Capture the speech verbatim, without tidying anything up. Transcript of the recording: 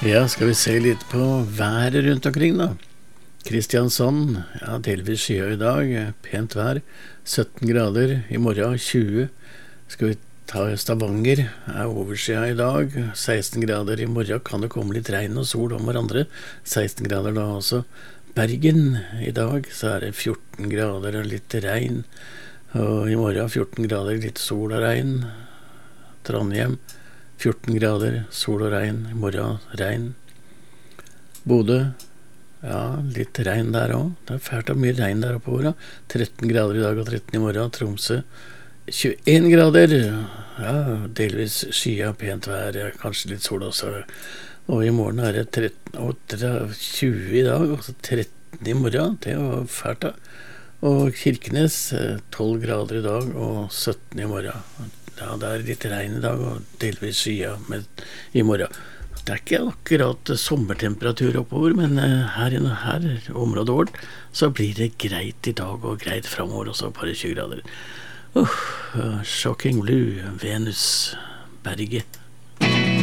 Ja, skal vi se litt på været rundt omkring da. Kristiansand, ja, delvis skya i dag, pent vær, sytten grader, i morgen tjue. Skal vi ta Stavanger, er overskya i dag, seksten grader, i morgen kan det komme litt regn og sol om hverandre, seksten grader da også. Bergen, i dag så er det fjorten grader og litt regn, og i morgen fjorten grader, litt sol og regn. Trondheim, fjorten grader, sol og regn, i morgen regn. Bodø, ja, litt regn der også. Det er fælt av mye regn der oppover. Da. tretten grader i dag og tretten i morgen. Tromsø, tjueen grader. Ja, delvis skya, pent vær, kanskje litt sol også. Og i morgen er det tretten, og tjue i dag, og tretten i morgen. Det var fælt da. Og Kirkenes, tolv grader i dag og sytten i morgen. Ja, det er litt regn i dag og delvis skya med, i morgen. Det er ikke akkurat sommertemperatur oppover, men her i her området vårt så blir det greit i dag og greit fremover også, bare tjue grader. Uh, Shocking Blue, Venus, Berget.